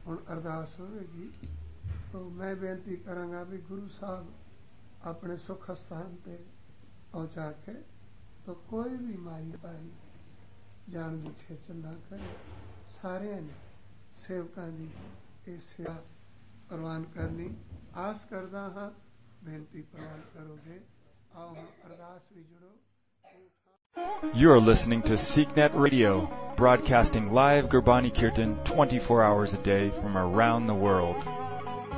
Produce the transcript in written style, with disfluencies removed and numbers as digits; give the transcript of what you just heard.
ਹੁਣ ਅਰਦਾਸ ਹੋਵੇਗੀ। तो मैं बेनती करांगा भी गुरु साहब अपने सुख स्थान पे पहुंचा के तो कोई भी माई भाई जान की खेचल ना करे। सारे ने सेवकों की ये सेवा प्रवान करनी आस करदा हाँ। बेनती प्रवान करोगे। आओ हम अरदास भी जुड़ो। You are listening to SeekNet Radio, broadcasting live Gurbani Kirtan 24 hours a day from around the world.